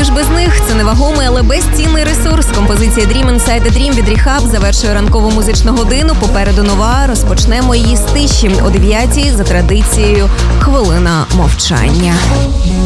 куди ж без них? Це невагомий, але безцінний ресурс. Композиція Dream Inside a Dream від Rehab завершує ранкову музичну годину. Попереду нова. Розпочнемо її з тиші. О 9-й за традицією хвилина мовчання.